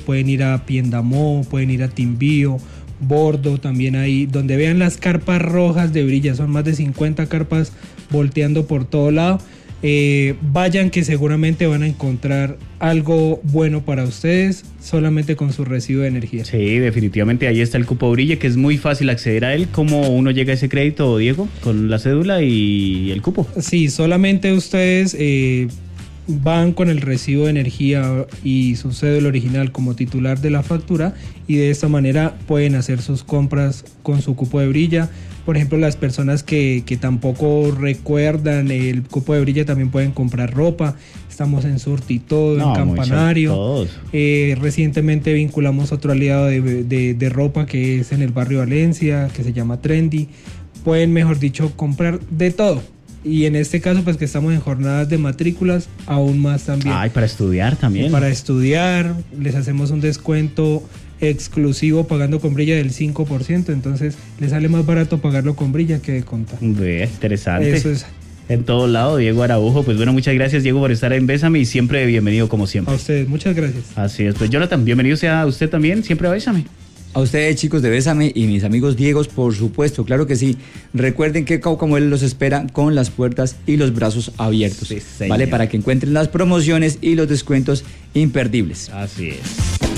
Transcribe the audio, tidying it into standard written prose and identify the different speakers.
Speaker 1: pueden ir a Piendamó, pueden ir a Timbío, Bordo, también ahí, donde vean las carpas rojas de Brilla, son más de 50 carpas volteando por todo lado. Vayan, que seguramente van a encontrar algo bueno para ustedes solamente con su recibo de energía.
Speaker 2: Sí, definitivamente ahí está el cupo Brilla, que es muy fácil acceder a él. ¿Cómo uno llega a ese crédito, Diego? Con la cédula y el cupo.
Speaker 1: Sí, solamente ustedes van con el recibo de energía y su cédula original como titular de la factura, y de esta manera pueden hacer sus compras con su cupo de Brilla. Por ejemplo, las personas que tampoco recuerdan el cupo de Brilla también pueden comprar ropa. Estamos en Surtitodo, en Campanario. Recientemente vinculamos otro aliado de ropa que es en el barrio Valencia, que se llama Trendy. Pueden, mejor dicho, comprar de todo. Y en este caso, pues que estamos en jornadas de matrículas, aún más también.
Speaker 2: Ah, y para estudiar también.
Speaker 1: Para estudiar, les hacemos un descuento exclusivo pagando con Brilla del 5%, entonces les sale más barato pagarlo con Brilla que de contar.
Speaker 2: Interesante.
Speaker 1: Eso es.
Speaker 2: En todo lado, Diego Araujo. Pues bueno, muchas gracias, Diego, por estar en Bésame, y siempre bienvenido como siempre.
Speaker 1: A ustedes, muchas gracias.
Speaker 2: Así es. Pues Jonathan, bienvenido sea usted también, siempre a Bésame.
Speaker 3: A ustedes, chicos de Bésame, y mis amigos Diegos, por supuesto, claro que sí. Recuerden que Caucamuel los espera con las puertas y los brazos abiertos,
Speaker 2: Sí,
Speaker 3: ¿vale? Para que encuentren las promociones y los descuentos imperdibles.
Speaker 2: Así es.